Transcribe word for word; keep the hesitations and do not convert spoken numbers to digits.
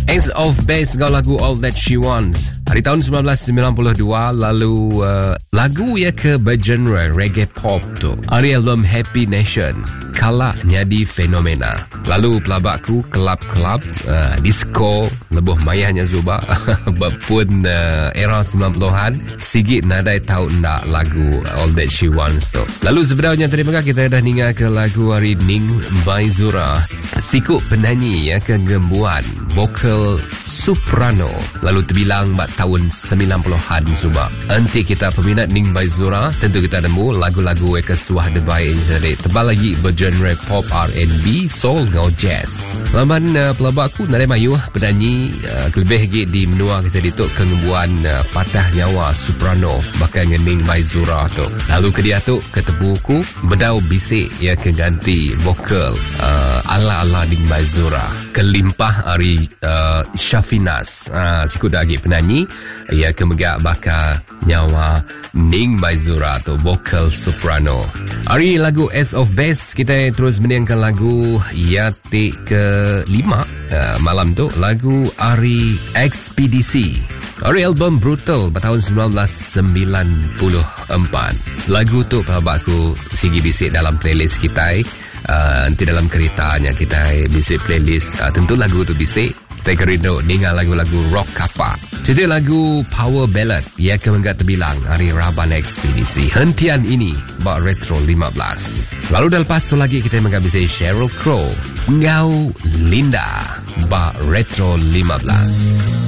Ace of Base kau lagu All That She Wants. Hari tahun sembilan belas sembilan puluh dua, lalu uh, lagu ya ke bergenre reggae pop tu. Hari album Happy Nation kala nyadi fenomena. Lalu pelabakku kelab-kelab uh, disco lebuh mayahnya Zuba berpun uh, era sembilan puluhan sigit nadai tahu ndak lagu All That She Wants tu. Lalu sebenarnya terima kasih kita dah ningal ke lagu hari Ning by Zura. Sikut penyanyi ya ke gembuan vokal soprano. Lalu terbilang mak tahun sembilan puluhan Zuba. Nanti kita peminat Ning by Zura tentu kita nemu lagu-lagu ke suah debai jadi tebal lagi bergenre pop R and B, soul ngau jazz. Laman uh, pelabakku nare mayu penyanyi uh, lebih lagi di menua kita dituk kengembuan uh, patah nyawa soprano bakal ngening by Zura tu. Lalu ke dia tu ketebuku bedau bisik ya ke ganti vokal uh, ala-ala Ning by Zura. Kelimpah hari uh, Syafinas uh, sikut lagi penyanyi ia kemegak bakal nyawa Ning by Zura atau vokal soprano. Hari lagu Ace of Base kita terus mendengarkan lagu Yati ke lima uh, malam tu lagu Ari Ekspedisi. Hari album Brutal bertahun sembilan belas sembilan puluh empat. Lagu tu pahabakku sigi bisik dalam playlist kita. Uh, nanti dalam keretanya kita bisik playlist uh, tentu lagu tu bisik kita kerindu dengan lagu-lagu rock kapa. Jadi lagu power ballad ia akan mengat terbilang hari Raban Ekspedisi hentian ini bak retro lima belas. Lalu dah lepas tu lagi kita mengat bisik Sheryl Crow Ngau Linda bak retro lima belas.